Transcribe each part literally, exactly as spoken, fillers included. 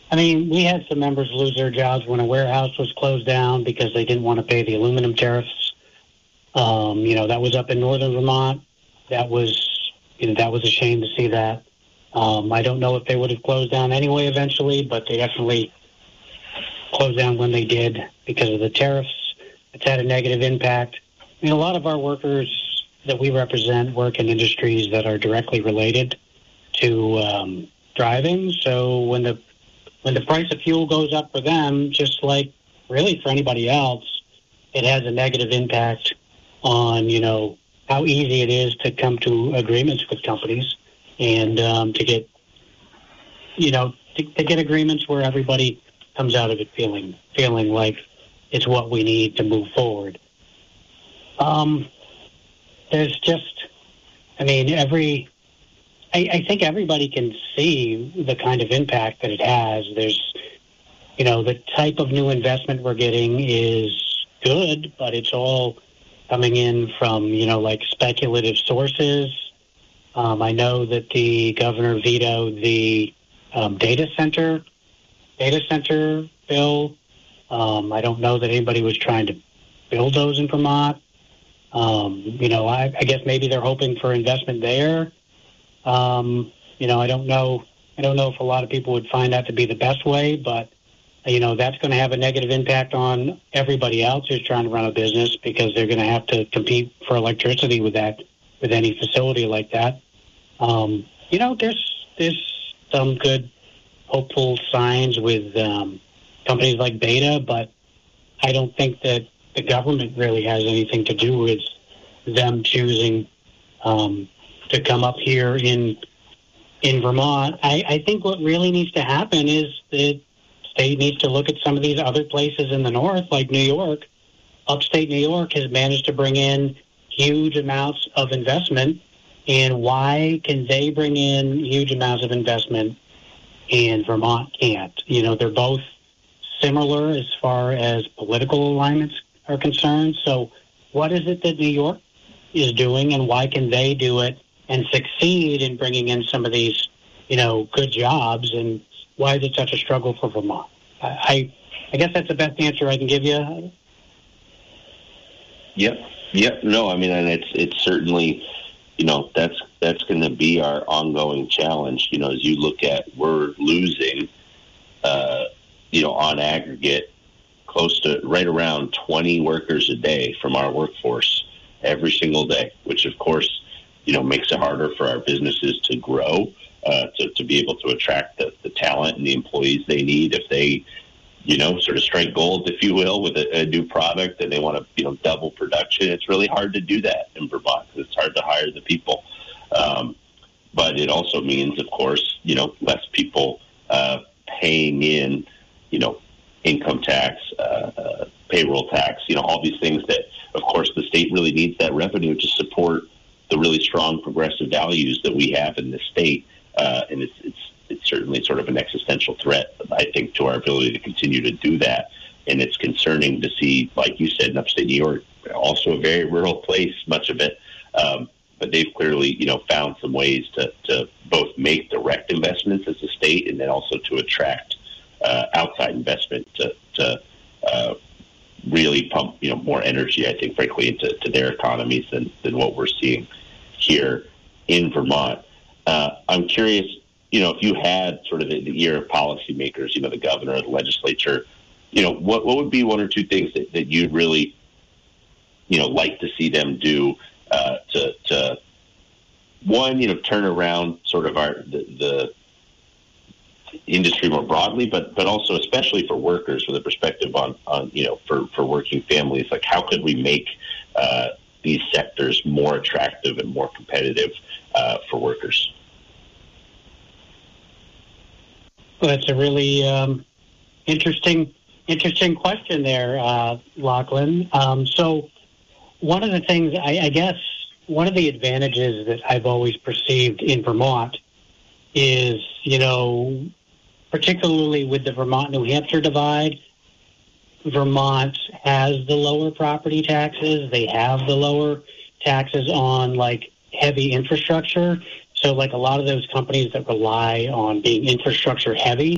I mean, we had some members lose their jobs when a warehouse was closed down because they didn't want to pay the aluminum tariffs. Um, you know, that was up in northern Vermont. That was, you know, that was a shame to see that. Um, I don't know if they would have closed down anyway eventually, but they definitely closed down when they did because of the tariffs. It's had a negative impact. I mean, a lot of our workers that we represent work in industries that are directly related to um, driving. So when the when the price of fuel goes up for them, just like really for anybody else, it has a negative impact on, you know, how easy it is to come to agreements with companies and um, to get, you know, to, to get agreements where everybody comes out of it feeling feeling like it's what we need to move forward. Um, there's just, I mean, every, I, I think everybody can see the kind of impact that it has. There's, you know, the type of new investment we're getting is good, but it's all coming in from, you know, like speculative sources. Um, I know that the governor vetoed the um, data center data center bill. Um, I don't know that anybody was trying to build those in Vermont. Um, you know, I, I guess maybe they're hoping for investment there. Um, you know, I don't know. I don't know if a lot of people would find that to be the best way, but you know, that's going to have a negative impact on everybody else who's trying to run a business because they're going to have to compete for electricity with that, with any facility like that. Um, you know, there's there's some good, hopeful signs with um, companies like Beta, but I don't think that the government really has anything to do with them choosing um, to come up here in in Vermont. I, I think what really needs to happen is that state needs to look at some of these other places in the north, like New York. Upstate New York has managed to bring in huge amounts of investment, and why can they bring in huge amounts of investment and Vermont can't? You know, they're both similar as far as political alignments are concerned. So what is it that New York is doing, and why can they do it and succeed in bringing in some of these, you know, good jobs, and why is it such a struggle for Vermont? I I guess that's the best answer I can give you. Yep, yep. No, I mean, and it's it's certainly, you know, that's that's going to be our ongoing challenge. You know, as you look at, we're losing, uh, you know, on aggregate, close to right around twenty workers a day from our workforce every single day, which of course, you know, makes it harder for our businesses to grow, uh, to, to be able to attract the, the talent and the employees they need if they, you know, sort of strike gold, if you will, with a, a new product and they want to, you know, double production. It's really hard to do that in Vermont because it's hard to hire the people. Um, but it also means, of course, you know, less people uh, paying in, you know, income tax, uh, uh, payroll tax, you know, all these things that, of course, the state really needs that revenue to support the really strong progressive values that we have in this state. Uh, and it's, it's, it's certainly sort of an existential threat, I think, to our ability to continue to do that. And it's concerning to see, like you said, in upstate New York, also a very rural place, much of it. Um, but they've clearly, you know, found some ways to, to both make direct investments as a state and then also to attract uh, outside investment to, to uh, really pump, you know, more energy, I think, frankly, into to their economies than, than what we're seeing here in Vermont. Uh, I'm curious, you know, if you had sort of the, the ear of policymakers, you know, the governor, the legislature, you know, what what would be one or two things that, that you'd really, you know, like to see them do uh, to, to, one, you know, turn around sort of our the, the industry more broadly, but but also especially for workers with a perspective on, on you know, for, for working families, like how could we make uh, these sectors more attractive and more competitive uh, for workers? Well, that's a really um, interesting interesting question there, uh, Lachlan. Um, so one of the things, I, I guess, one of the advantages that I've always perceived in Vermont is, you know, particularly with the Vermont-New Hampshire divide, Vermont has the lower property taxes. They have the lower taxes on, like, heavy infrastructure. So, like, a lot of those companies that rely on being infrastructure heavy,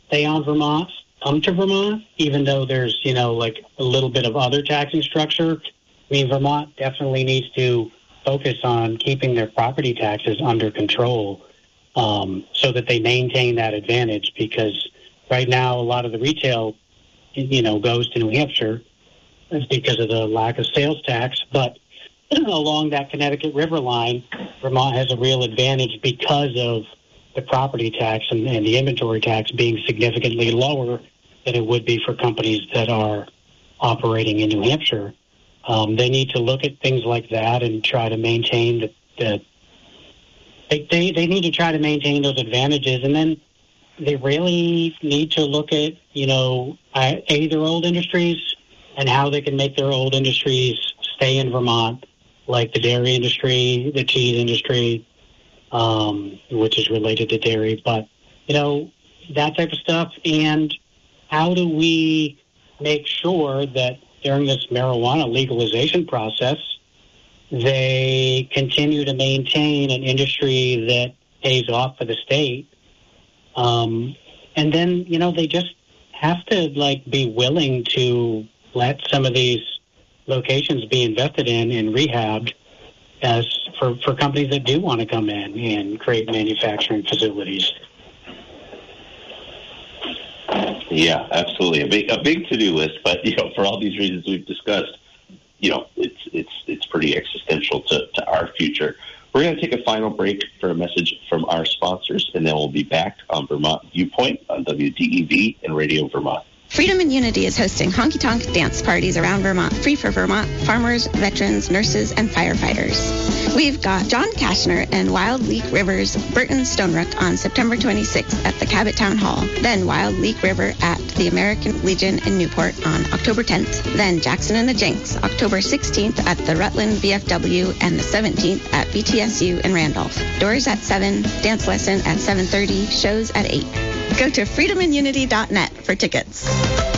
stay on Vermont come to Vermont, even though there's, you know, like a little bit of other taxing structure. I mean, Vermont definitely needs to focus on keeping their property taxes under control um, so that they maintain that advantage, because right now a lot of the retail, you know, goes to New Hampshire because of the lack of sales tax. But along that Connecticut River line, Vermont has a real advantage because of the property tax and, and the inventory tax being significantly lower than it would be for companies that are operating in New Hampshire. Um, they need to look at things like that and try to maintain the, the they, they, they need to try to maintain those advantages. And then they really need to look at, you know, A, their old industries and how they can make their old industries stay in Vermont, like the dairy industry, the cheese industry, um, which is related to dairy. But, you know, that type of stuff. And how do we make sure that during this marijuana legalization process, they continue to maintain an industry that pays off for the state? Um, and then, you know, they just have to, like, be willing to let some of these locations be invested in and rehabbed as for, for companies that do want to come in and create manufacturing facilities. Yeah, absolutely. A big, a big to-do list, but, you know, for all these reasons we've discussed, you know, it's it's it's pretty existential to, to our future. We're going to take a final break for a message from our sponsors, and then we'll be back on Vermont Viewpoint on W D E V and Radio Vermont. Freedom and Unity is hosting honky-tonk dance parties around Vermont, free for Vermont farmers, veterans, nurses, and firefighters. We've got John Kashner and Wild Leak River's Burton Stonerook on September twenty-sixth at the Cabot Town Hall. Then Wild Leak River at the American Legion in Newport on October tenth. Then Jackson and the Jinx, October sixteenth at the Rutland V F W and the seventeenth at B T S U in Randolph. Doors at seven, dance lesson at seven thirty, shows at eight. Go to freedom and unity dot net for tickets.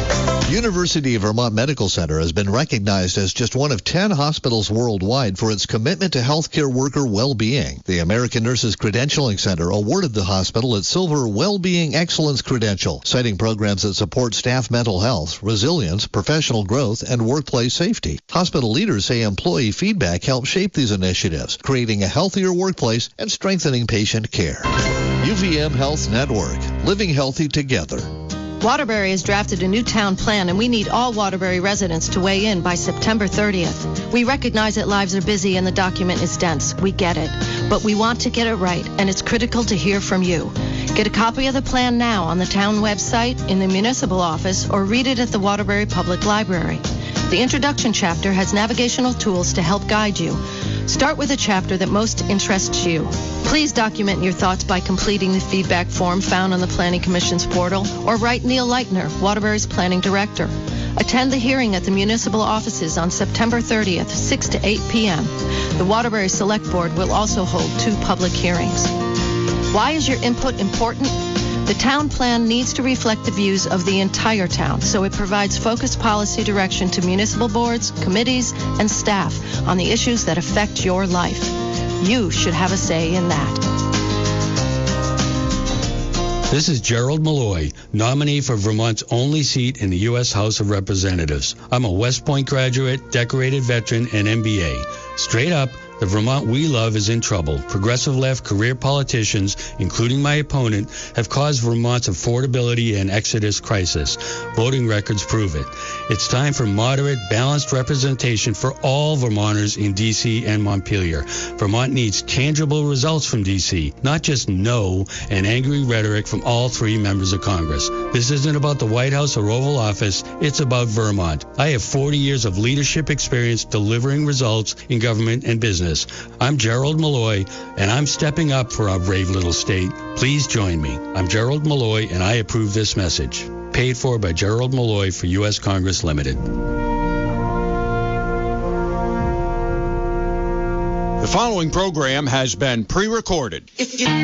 University of Vermont Medical Center has been recognized as just one of ten hospitals worldwide for its commitment to healthcare worker well-being. The American Nurses Credentialing Center awarded the hospital its Silver Well-Being Excellence Credential, citing programs that support staff mental health, resilience, professional growth, and workplace safety. Hospital leaders say employee feedback helps shape these initiatives, creating a healthier workplace and strengthening patient care. U V M Health Network, living healthy together. Waterbury has drafted a new town plan, and we need all Waterbury residents to weigh in by September thirtieth. We recognize that lives are busy and the document is dense. We get it. But we want to get it right, and it's critical to hear from you. Get a copy of the plan now on the town website, in the municipal office, or read it at the Waterbury Public Library. The introduction chapter has navigational tools to help guide you. Start with a chapter that most interests you. Please document your thoughts by completing the feedback form found on the Planning Commission's portal, or write Neil Leitner, Waterbury's Planning Director. Attend the hearing at the municipal offices on September thirtieth, six to eight p.m. The Waterbury Select Board will also hold two public hearings. Why is your input important? The town plan needs to reflect the views of the entire town, so it provides focused policy direction to municipal boards, committees, and staff on the issues that affect your life. You should have a say in that. This is Gerald Malloy, nominee for Vermont's only seat in the U S House of Representatives. I'm a West Point graduate, decorated veteran, and M B A. Straight up, the Vermont we love is in trouble. Progressive left career politicians, including my opponent, have caused Vermont's affordability and exodus crisis. Voting records prove it. It's time for moderate, balanced representation for all Vermonters in D C and Montpelier. Vermont needs tangible results from D C, not just no and angry rhetoric from all three members of Congress. This isn't about the White House or Oval Office. It's about Vermont. I have forty years of leadership experience delivering results in government and business. I'm Gerald Malloy, and I'm stepping up for our brave little state. Please join me. I'm Gerald Malloy, and I approve this message. Paid for by Gerald Malloy for U S Congress Limited. The following program has been pre-recorded. If you...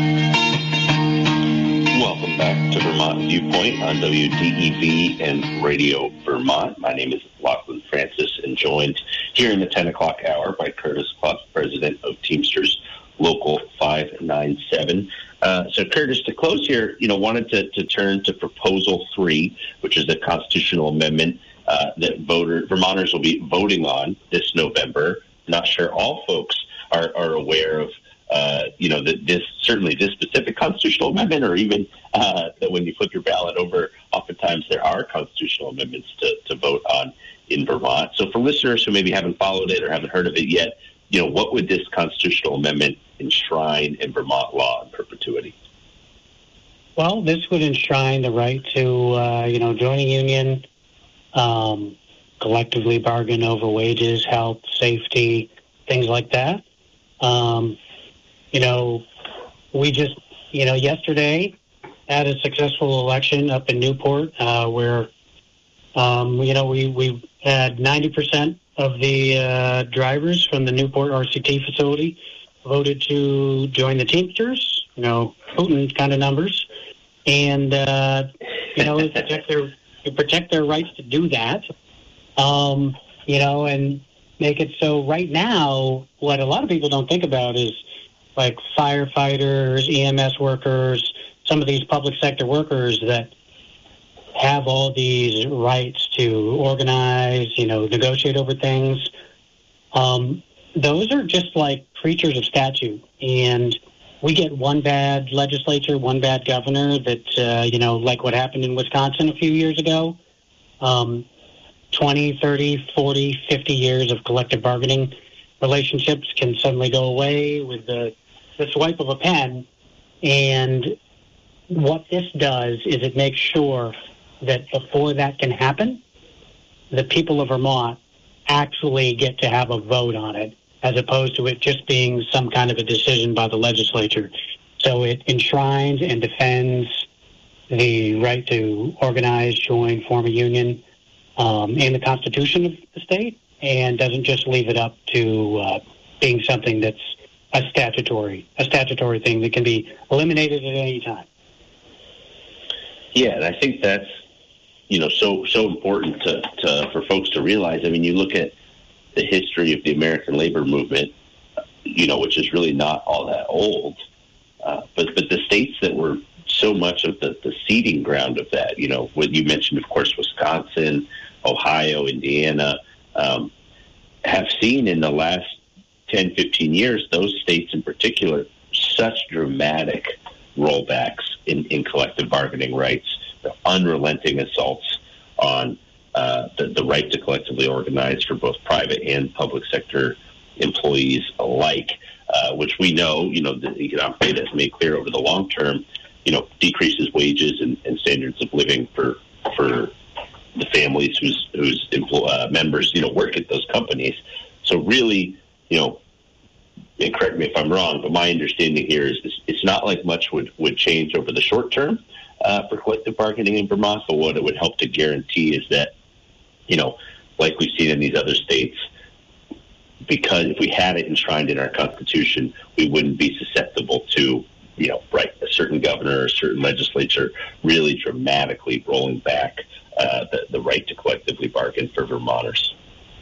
Welcome back to Vermont Viewpoint on W D E V and Radio Vermont. My name is Lachlan Francis, and joined here in the ten o'clock hour by Curtis Clough, president of Teamsters Local five ninety-seven. Uh, so, Curtis, to close here, you know, wanted to, to turn to Proposal three, which is a constitutional amendment uh, that voter Vermonters will be voting on this November. Not sure all folks are, are aware of, uh, you know, that this certainly this specific constitutional amendment, or even uh, that when you flip your ballot over, oftentimes there are constitutional amendments to, to vote on in Vermont. So, for listeners who maybe haven't followed it or haven't heard of it yet, you know, what would this constitutional amendment enshrine in Vermont law in perpetuity? Well, this would enshrine the right to, uh, you know, join a union, um, collectively bargain over wages, health, safety, things like that. Um, you know, we just, you know, yesterday had a successful election up in Newport uh, where, um, you know, we, we had ninety percent of the uh, drivers from the Newport R C T facility voted to join the Teamsters, you know, potent kind of numbers, and, uh, you know, protect their, to protect their rights to do that, um, you know, and make it so right now, what a lot of people don't think about is like firefighters, E M S workers, some of these public sector workers that have all these rights to organize, you know, negotiate over things. Um, those are just like creatures of statute. And we get one bad legislature, one bad governor that, uh, you know, like what happened in Wisconsin a few years ago. Um, twenty, thirty, forty, fifty years of collective bargaining relationships can suddenly go away with the, the swipe of a pen. And what this does is it makes sure that before that can happen, the people of Vermont actually get to have a vote on it, as opposed to it just being some kind of a decision by the legislature. So it enshrines and defends the right to organize, join, form a union um, in the Constitution of the state, and doesn't just leave it up to uh, being something that's a statutory, a statutory thing that can be eliminated at any time. Yeah, and I think that's, you know, so so important to, to for folks to realize. I mean, you look at the history of the American labor movement, you know, which is really not all that old, uh, but but the states that were so much of the, the seeding ground of that, you know, what you mentioned, of course, Wisconsin, Ohio, Indiana, um, have seen in the last ten, fifteen years, those states in particular, such dramatic rollbacks in, in collective bargaining rights, the unrelenting assaults on uh, the, the right to collectively organize for both private and public sector employees alike, uh, which we know, you know, the economic data has made clear over the long term, you know, decreases wages and, and standards of living for for the families whose whose empl- uh, members, you know, work at those companies. So really, you know, and correct me if I'm wrong, but my understanding here is this, it's not like much would, would change over the short term uh, for collective bargaining in Vermont, but what it would help to guarantee is that, you know, like we've seen in these other states, because if we had it enshrined in our Constitution, we wouldn't be susceptible to, you know, right, a certain governor or a certain legislature really dramatically rolling back uh, the, the right to collectively bargain for Vermonters.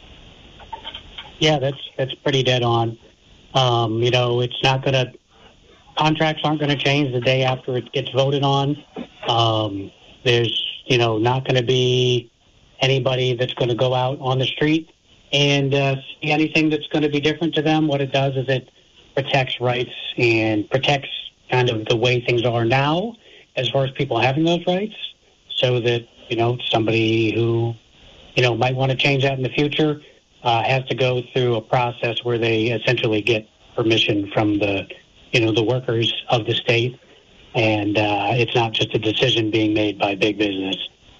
Yeah, that's that's pretty dead on. Um, you know, it's not going to, contracts aren't going to change the day after it gets voted on. Um, there's, you know, not going to be anybody that's going to go out on the street and uh, see anything that's going to be different to them. What it does is it protects rights and protects kind of the way things are now as far as people having those rights, so that, you know, somebody who, you know, might want to change that in the future uh, has to go through a process where they essentially get permission from the, you know, the workers of the state, and uh, it's not just a decision being made by big business.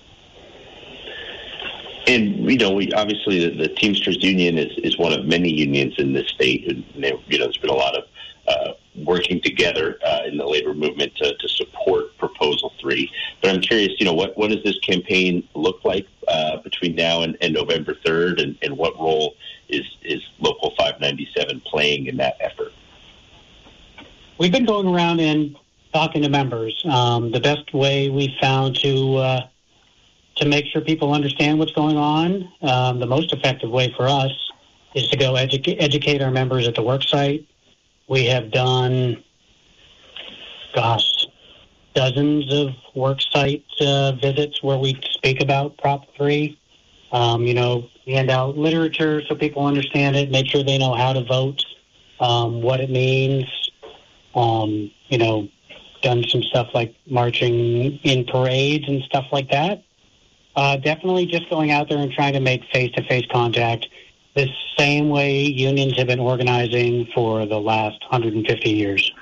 And, you know, we obviously the, the Teamsters Union is, is one of many unions in this state. And, you know, there's been a lot of uh, working together uh, in the labor movement to, to support Proposal three. But I'm curious, you know, what, what does this campaign look like uh, between now and, and November third, and, and what role is, is Local five ninety-seven playing in that effort? We've been going around and talking to members. Um, the best way we found to uh, to make sure people understand what's going on, um, the most effective way for us is to go educate, educate our members at the work site. We have done gosh, dozens of work site uh, visits where we speak about Prop three. Um, you know, hand out literature so people understand it, make sure they know how to vote, um, what it means. Um, you know, done some stuff like marching in parades and stuff like that. Uh, definitely just going out there and trying to make face-to-face contact the same way unions have been organizing for the last one hundred fifty years.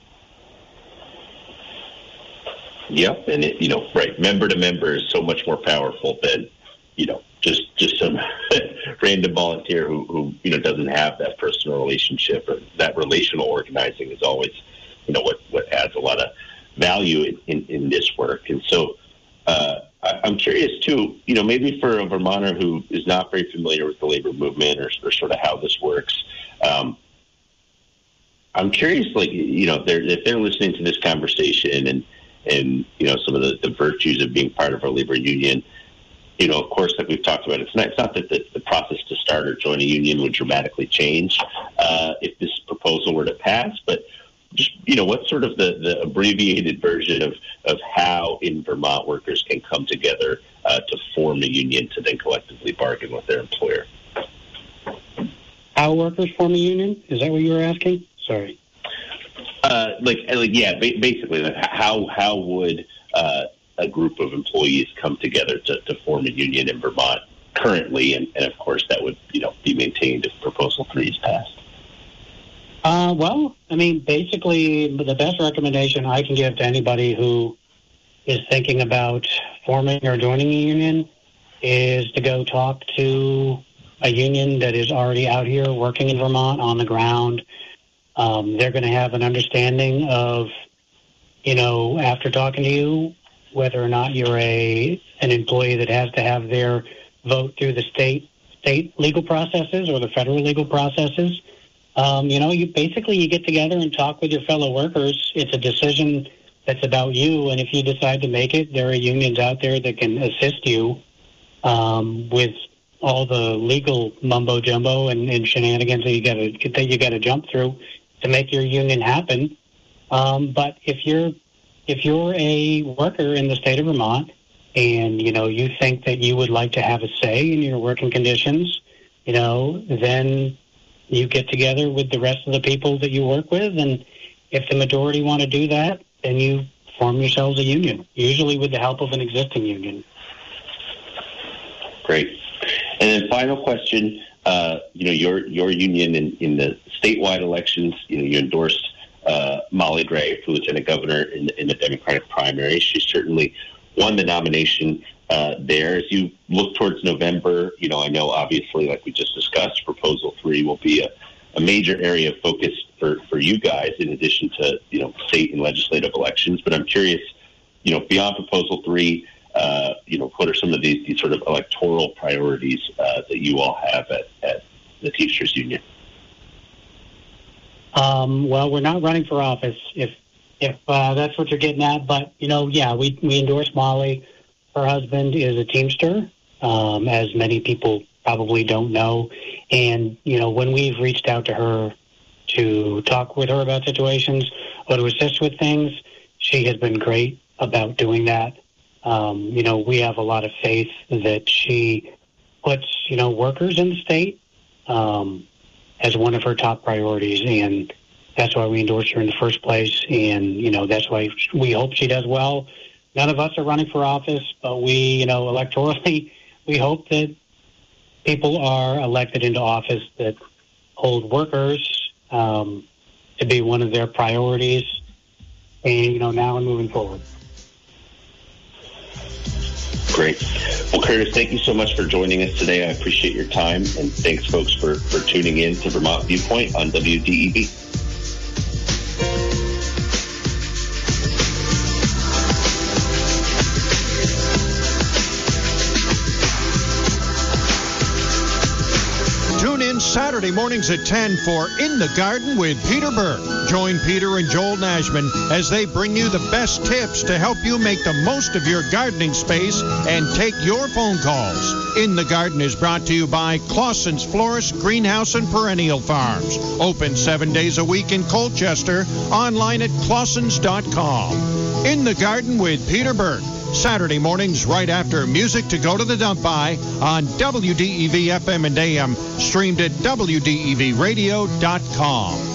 Yep, and it, you know, right, member to member is so much more powerful than, you know, just just some random volunteer who, who, you know, doesn't have that personal relationship. Or that relational organizing is always, you know, what, what adds a lot of value in, in, in this work. And so uh, I, I'm curious, too, you know, maybe for a Vermonter who is not very familiar with the labor movement or, or sort of how this works, um, I'm curious, like, you know, if they're, if they're listening to this conversation and, and you know, some of the, the virtues of being part of a labor union, you know, of course, like we've talked about, it's not, it's not that the, the process to start or join a union would dramatically change uh, if this proposal were to pass, but just, you know, what's sort of the, the abbreviated version of, of how in Vermont workers can come together uh, to form a union to then collectively bargain with their employer? How workers form a union? Is that what you were asking? Sorry. Uh, like, like, yeah, ba- basically, like how how would uh, a group of employees come together to, to form a union in Vermont currently, and, and of course that would, you know, be maintained if Proposal Three is passed. Uh, well, I mean, basically, the best recommendation I can give to anybody who is thinking about forming or joining a union is to go talk to a union that is already out here working in Vermont on the ground. Um, they're going to have an understanding of, you know, after talking to you, whether or not you're a an employee that has to have their vote through the state state legal processes or the federal legal processes. Um, you know, you basically you get together and talk with your fellow workers. It's a decision that's about you, and if you decide to make it, there are unions out there that can assist you um, with all the legal mumbo jumbo and, and shenanigans that you got to that you got to jump through to make your union happen. Um, but if you're if you're a worker in the state of Vermont and you know you think that you would like to have a say in your working conditions, you know, then you get together with the rest of the people that you work with, and if the majority want to do that, then you form yourselves a union, usually with the help of an existing union. Great. And then final question, uh, you know, your your union in, in the statewide elections, you know, you endorsed uh, Molly Gray for lieutenant governor in, in the Democratic primary. She certainly won the nomination uh, there. As you look towards November, you know, I know obviously, like we just discussed, Proposal three will be a, a major area of focus for, for you guys in addition to, you know, state and legislative elections. But I'm curious, you know, beyond Proposal three, Uh, you know, what are some of these, these sort of electoral priorities uh, that you all have at, at the Teamsters Union? Um, well, we're not running for office, if if uh, that's what you're getting at. But, you know, yeah, we, we endorse Molly. Her husband is a Teamster, um, as many people probably don't know. And, you know, when we've reached out to her to talk with her about situations or to assist with things, she has been great about doing that. Um, you know, we have a lot of faith that she puts, you know, workers in the state um, as one of her top priorities, and that's why we endorse her in the first place, and, you know, that's why we hope she does well. None of us are running for office, but we, you know, electorally, we hope that people are elected into office that hold workers um, to be one of their priorities, and, you know, now and moving forward. Great. Well, Curtis, thank you so much for joining us today. I appreciate your time, and thanks, folks, for, for tuning in to Vermont Viewpoint on W D E V. Tune in Saturday mornings at ten for In the Garden with Peter Burke. Join Peter and Joel Nashman as they bring you the best tips to help you make the most of your gardening space and take your phone calls. In the Garden is brought to you by Clausen's Florist, Greenhouse, and Perennial Farms. Open seven days a week in Colchester. Online at clausens dot com. In the Garden with Peter Burke. Saturday mornings right after Music to Go to the Dump By on W D E V F M and A M, streamed at W D E V radio dot com.